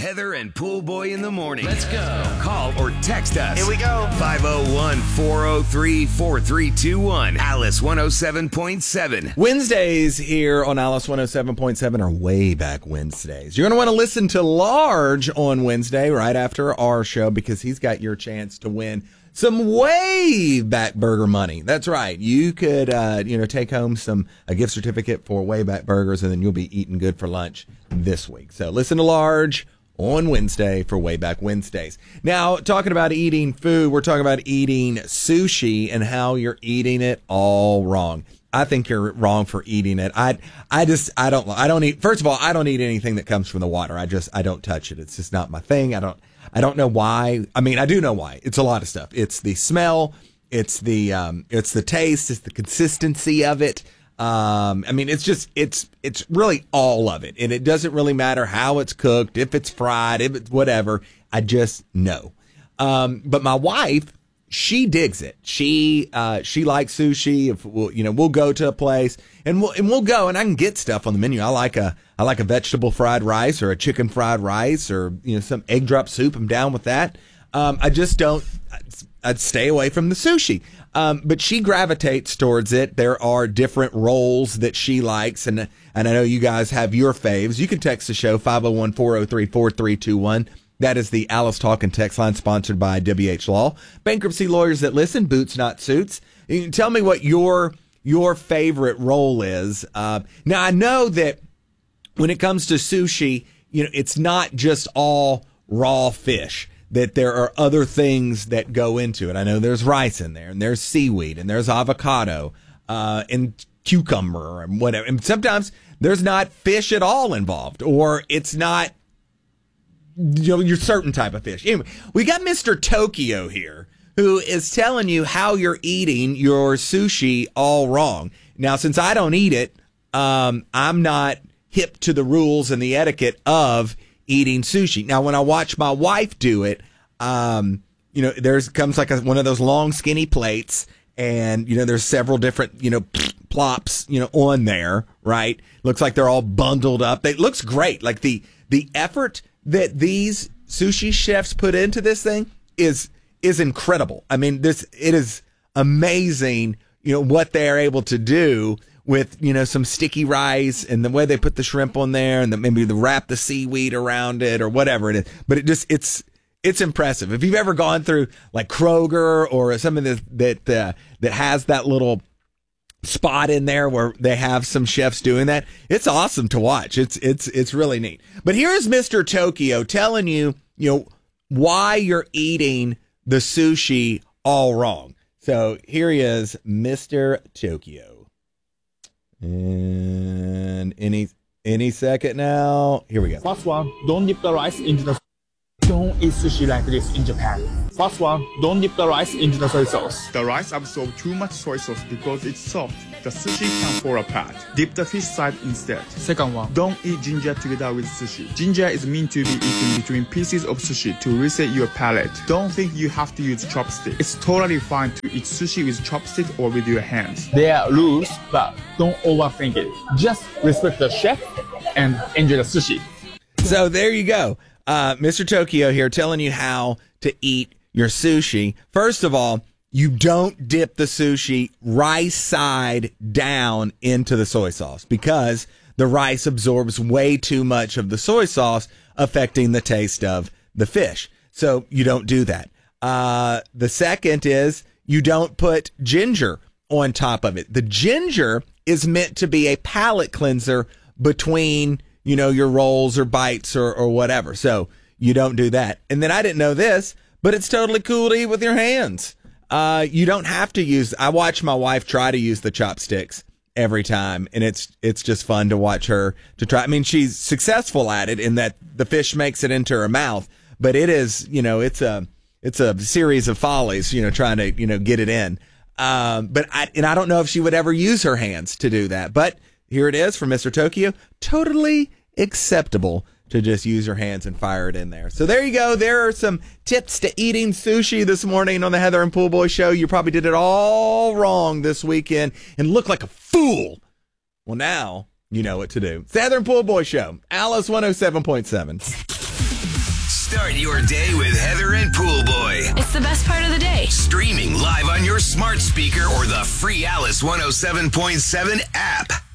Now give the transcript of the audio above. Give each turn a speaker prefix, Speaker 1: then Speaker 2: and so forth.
Speaker 1: Heather and Pool Boy in the morning.
Speaker 2: Let's go.
Speaker 1: Call or text us.
Speaker 3: Here we go.
Speaker 1: 501-403-4321. Alice 107.7.
Speaker 4: Wednesdays here on Alice 107.7 are way back Wednesdays. You're going to want to listen to Large on Wednesday right after our show because he's got your chance to win some way back burger money. That's right. You could, take home a gift certificate for way back burgers, and then you'll be eating good for lunch this week. So listen to Large on Wednesday for way back Wednesdays. Now, talking about eating food, we're talking about eating sushi and how you're eating it all wrong. I think you're wrong for eating it. I don't eat. First of all, I don't eat anything that comes from the water. I don't touch it. It's just not my thing. I don't know why. I mean, I do know why. It's a lot of stuff. It's the smell. It's the taste. It's the consistency of it. It's really all of it. And it doesn't really matter how it's cooked, if it's fried, if it's whatever. I just know. But my wife, she digs it. She likes sushi. If we'll go to a place and we'll go and I can get stuff on the menu. I like a vegetable fried rice or a chicken fried rice or, some egg drop soup. I'm down with that. I'd stay away from the sushi. But she gravitates towards it. There are different rolls that she likes. And I know you guys have your faves. You can text the show 501-403-4321. That is the Alice Talkin' text line sponsored by WH Law. Bankruptcy lawyers that listen, boots, not suits. You can tell me what your favorite roll is. Now, I know that when it comes to sushi, it's not just all raw fish, that there are other things that go into it. I know there's rice in there, and there's seaweed, and there's avocado, and cucumber, and whatever. And sometimes there's not fish at all involved, or it's not your certain type of fish. Anyway, we got Mr. Tokyo here who is telling you how you're eating your sushi all wrong. Now, since I don't eat it, I'm not hip to the rules and the etiquette of eating sushi. Now, when I watch my wife do it, there's comes like one of those long skinny plates, and there's several different plops on there, right? Looks like they're all bundled up. It looks great. Like the effort that these sushi chefs put into this thing is incredible. I mean, it is amazing, what they are able to do with, some sticky rice and the way they put the shrimp on there and maybe they wrap the seaweed around it or whatever it is. But it's impressive. If you've ever gone through like Kroger or something that has that little spot in there where they have some chefs doing that, it's awesome to watch. It's really neat. But here's Mr. Tokyo telling you, why you're eating the sushi all wrong. So here he is, Mr. Tokyo. And any second now. Here we go.
Speaker 5: First one, don't dip the rice into the... Don't eat sushi like this in Japan. First one, don't dip the rice into the soy sauce.
Speaker 6: The rice absorbs too much soy sauce because it's soft. The sushi can fall apart. Dip the fish side instead.
Speaker 5: Second one,
Speaker 6: don't eat ginger together with sushi. Ginger is meant to be eaten between pieces of sushi to reset your palate. Don't think you have to use chopsticks. It's totally fine to eat sushi with chopsticks or with your hands.
Speaker 5: There are rules, but don't overthink it. Just respect the chef and enjoy the sushi.
Speaker 4: So there you go. Mr. Tokyo here telling you how to eat your sushi. First of all, you don't dip the sushi rice side down into the soy sauce because the rice absorbs way too much of the soy sauce, affecting the taste of the fish. So you don't do that. The second is you don't put ginger on top of it. The ginger is meant to be a palate cleanser between your rolls or bites or whatever. So you don't do that. And then I didn't know this, but it's totally cool to eat with your hands. You don't have to use, I watch my wife try to use the chopsticks every time. And it's just fun to watch her to try. I mean, she's successful at it in that the fish makes it into her mouth, but it is, it's a series of follies, trying to, get it in. But I don't know if she would ever use her hands to do that, but here it is from Mr. Tokyo. Totally acceptable to just use your hands and fire it in there. So there you go. There are some tips to eating sushi this morning on the Heather and Pool Boy Show. You probably did it all wrong this weekend and look like a fool. Well, now you know what to do. It's the Heather and Pool Boy Show. Alice 107.7.
Speaker 1: Start your day with Heather and Pool Boy.
Speaker 2: It's the best part of the day.
Speaker 1: Streaming live on your smart speaker or the free Alice 107.7 app.